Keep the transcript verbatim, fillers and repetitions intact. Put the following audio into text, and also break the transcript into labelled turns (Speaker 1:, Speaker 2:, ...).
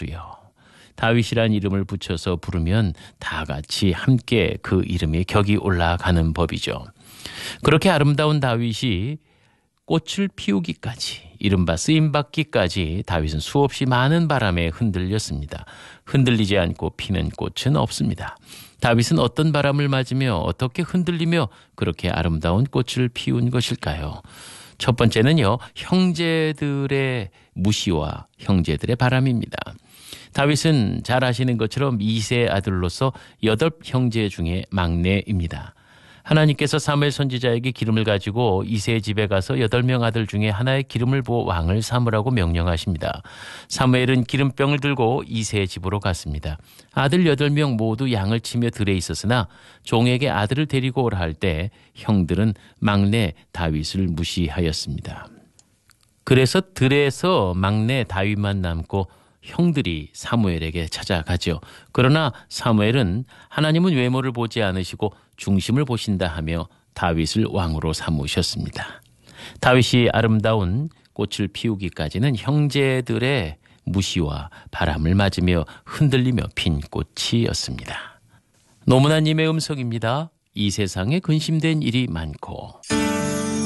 Speaker 1: 원수여. 다윗이란 이름을 붙여서 부르면 다 같이 함께 그 이름의 격이 올라가는 법이죠. 그렇게 아름다운 다윗이 꽃을 피우기까지, 이른바 쓰임받기까지 다윗은 수없이 많은 바람에 흔들렸습니다. 흔들리지 않고 피는 꽃은 없습니다. 다윗은 어떤 바람을 맞으며 어떻게 흔들리며 그렇게 아름다운 꽃을 피운 것일까요? 첫 번째는요, 형제들의 무시와 형제들의 바람입니다. 다윗은 잘 아시는 것처럼 이세 아들로서 여덟 형제 중에 막내입니다. 하나님께서 사무엘 선지자에게 기름을 가지고 이세의 집에 가서 여덟 명 아들 중에 하나의 기름을 부어 왕을 삼으라고 명령하십니다. 사무엘은 기름병을 들고 이세의 집으로 갔습니다. 아들 여덟 명 모두 양을 치며 들에 있었으나 종에게 아들을 데리고 오라 할 때 형들은 막내 다윗을 무시하였습니다. 그래서 들에서 막내 다윗만 남고 형들이 사무엘에게 찾아가죠. 그러나 사무엘은 하나님은 외모를 보지 않으시고 중심을 보신다 하며 다윗을 왕으로 삼으셨습니다. 다윗이 아름다운 꽃을 피우기까지는 형제들의 무시와 바람을 맞으며 흔들리며 핀 꽃이었습니다. 노무나님의 음성입니다. 이 세상에 근심된 일이 많고